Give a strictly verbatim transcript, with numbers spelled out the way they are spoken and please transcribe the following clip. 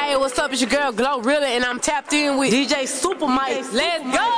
Hey, what's up? It's your girl Glow Rilla, and I'm tapped in with D J Super Mike. Let's go!